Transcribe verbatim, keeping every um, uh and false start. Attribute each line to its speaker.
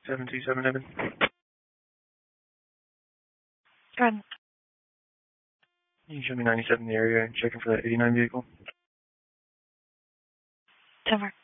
Speaker 1: seven two seven Evan.
Speaker 2: Go ahead.
Speaker 1: You can show me ninety-seven in the area and checking for that eighty-nine vehicle.
Speaker 2: ten four.